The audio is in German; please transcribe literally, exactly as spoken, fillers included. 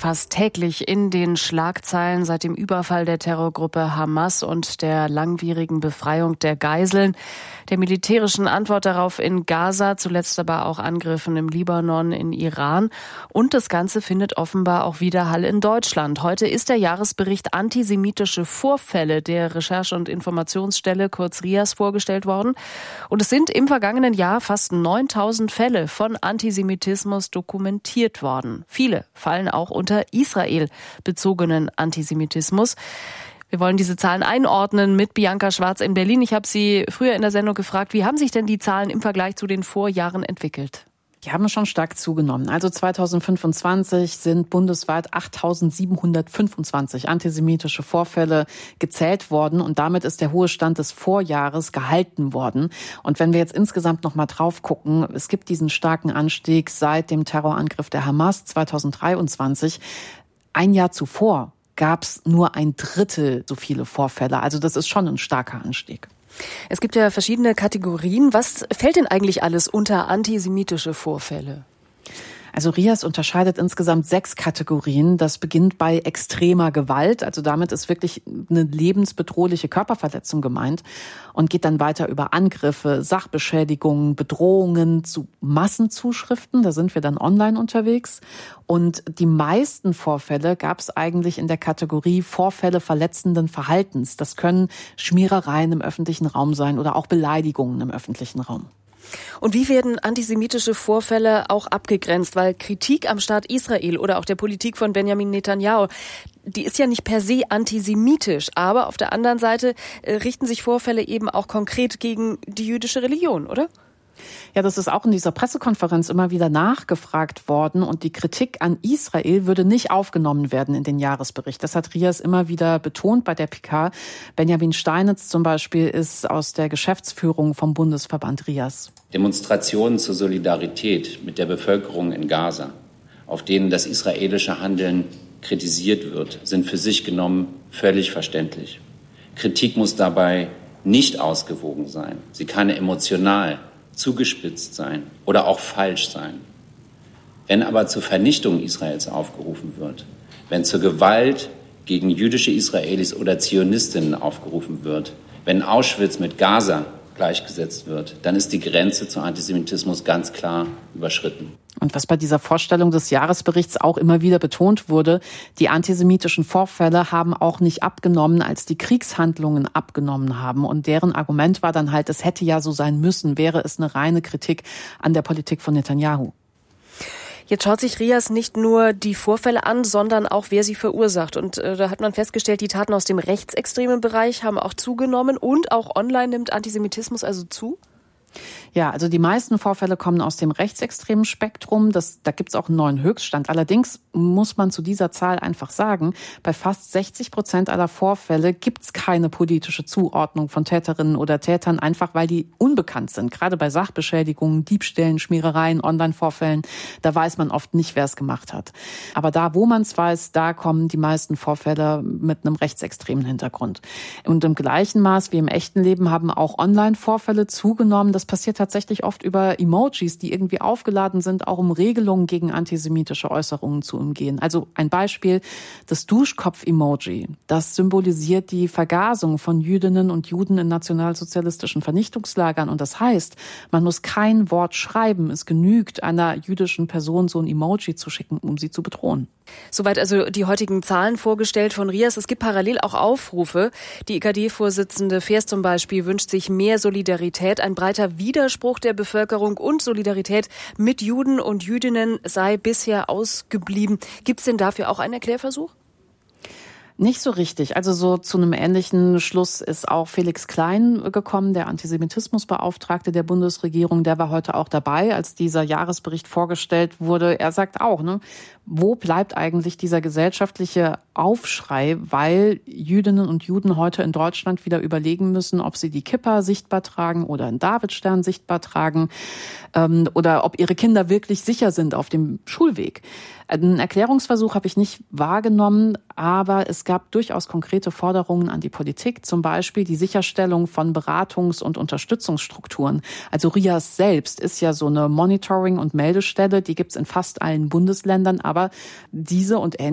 fast täglich in den Schlagzeilen seit dem Überfall der Terrorgruppe Hamas und der langwierigen Befreiung der Geiseln, der militärischen Antwort darauf in Gaza, zuletzt aber auch Angriffen im Libanon, in Iran. Und das Ganze findet offenbar auch Widerhall in Deutschland. Heute ist der Jahresbericht Antisemitische Vorfälle der Recherche- und Informationsstelle, kurz R I A S, vorgestellt worden. Und es sind im vergangenen Jahr fast neuntausend Fälle von Antisemitismus dokumentiert worden. Viele fallen auch unter Israel-bezogenen Antisemitismus. Wir wollen diese Zahlen einordnen mit Bianca Schwarz in Berlin. Ich habe Sie früher in der Sendung gefragt, wie haben sich denn die Zahlen im Vergleich zu den Vorjahren entwickelt? Die haben schon stark zugenommen. Also zweitausendfünfundzwanzig sind bundesweit achttausendsiebenhundertfünfundzwanzig antisemitische Vorfälle gezählt worden und damit ist der hohe Stand des Vorjahres gehalten worden. Und wenn wir jetzt insgesamt noch mal drauf gucken, es gibt diesen starken Anstieg seit dem Terrorangriff der Hamas zweitausenddreiundzwanzig. Ein Jahr zuvor gab es nur ein Drittel so viele Vorfälle. Also das ist schon ein starker Anstieg. Es gibt ja verschiedene Kategorien. Was fällt denn eigentlich alles unter antisemitische Vorfälle? Also R I A S unterscheidet insgesamt sechs Kategorien. Das beginnt bei extremer Gewalt. Also damit ist wirklich eine lebensbedrohliche Körperverletzung gemeint und geht dann weiter über Angriffe, Sachbeschädigungen, Bedrohungen zu Massenzuschriften. Da sind wir dann online unterwegs. Und die meisten Vorfälle gab es eigentlich in der Kategorie Vorfälle verletzenden Verhaltens. Das können Schmierereien im öffentlichen Raum sein oder auch Beleidigungen im öffentlichen Raum. Und wie werden antisemitische Vorfälle auch abgegrenzt? Weil Kritik am Staat Israel oder auch der Politik von Benjamin Netanyahu, die ist ja nicht per se antisemitisch. Aber auf der anderen Seite äh, richten sich Vorfälle eben auch konkret gegen die jüdische Religion, oder? Ja, das ist auch in dieser Pressekonferenz immer wieder nachgefragt worden und die Kritik an Israel würde nicht aufgenommen werden in den Jahresbericht. Das hat R I A S immer wieder betont bei der P K. Benjamin Steinitz zum Beispiel ist aus der Geschäftsführung vom Bundesverband R I A S. Demonstrationen zur Solidarität mit der Bevölkerung in Gaza, auf denen das israelische Handeln kritisiert wird, sind für sich genommen völlig verständlich. Kritik muss dabei nicht ausgewogen sein. Sie kann emotional zugespitzt sein oder auch falsch sein. Wenn aber zur Vernichtung Israels aufgerufen wird, wenn zur Gewalt gegen jüdische Israelis oder Zionistinnen aufgerufen wird, wenn Auschwitz mit Gaza gleichgesetzt wird, dann ist die Grenze zu Antisemitismus ganz klar überschritten. Und was bei dieser Vorstellung des Jahresberichts auch immer wieder betont wurde, die antisemitischen Vorfälle haben auch nicht abgenommen, als die Kriegshandlungen abgenommen haben. Und deren Argument war dann halt, es hätte ja so sein müssen, wäre es eine reine Kritik an der Politik von Netanyahu. Jetzt schaut sich R I A S nicht nur die Vorfälle an, sondern auch, wer sie verursacht. Und äh, da hat man festgestellt, die Taten aus dem rechtsextremen Bereich haben auch zugenommen und auch online nimmt Antisemitismus also zu? Ja, also die meisten Vorfälle kommen aus dem rechtsextremen Spektrum. Das, da gibt's auch einen neuen Höchststand. Allerdings muss man zu dieser Zahl einfach sagen, bei fast sechzig Prozent aller Vorfälle gibt's keine politische Zuordnung von Täterinnen oder Tätern, einfach weil die unbekannt sind. Gerade bei Sachbeschädigungen, Diebstählen, Schmierereien, Online-Vorfällen, da weiß man oft nicht, wer es gemacht hat. Aber da, wo man es weiß, da kommen die meisten Vorfälle mit einem rechtsextremen Hintergrund. Und im gleichen Maß wie im echten Leben haben auch Online-Vorfälle zugenommen. Das passiert tatsächlich oft über Emojis, die irgendwie aufgeladen sind, auch um Regelungen gegen antisemitische Äußerungen zu umgehen. Also ein Beispiel, das Duschkopf-Emoji, das symbolisiert die Vergasung von Jüdinnen und Juden in nationalsozialistischen Vernichtungslagern. Und das heißt, man muss kein Wort schreiben. Es genügt, einer jüdischen Person so ein Emoji zu schicken, um sie zu bedrohen. Soweit also die heutigen Zahlen vorgestellt von R I A S. Es gibt parallel auch Aufrufe. Die I K D-Vorsitzende Feers zum Beispiel wünscht sich mehr Solidarität. Ein breiter Widerspruch der Bevölkerung und Solidarität mit Juden und Jüdinnen sei bisher ausgeblieben. Gibt es denn dafür auch einen Erklärversuch? Nicht so richtig. Also so zu einem ähnlichen Schluss ist auch Felix Klein gekommen, der Antisemitismusbeauftragte der Bundesregierung. Der war heute auch dabei, als dieser Jahresbericht vorgestellt wurde. Er sagt auch, ne, wo bleibt eigentlich dieser gesellschaftliche Aufschrei, weil Jüdinnen und Juden heute in Deutschland wieder überlegen müssen, ob sie die Kippa sichtbar tragen oder einen Davidstern sichtbar tragen ähm, oder ob ihre Kinder wirklich sicher sind auf dem Schulweg. Einen Erklärungsversuch habe ich nicht wahrgenommen, aber es gab durchaus konkrete Forderungen an die Politik, zum Beispiel die Sicherstellung von Beratungs- und Unterstützungsstrukturen. Also R I A S selbst ist ja so eine Monitoring- und Meldestelle, die gibt es in fast allen Bundesländern, aber diese und ähnliche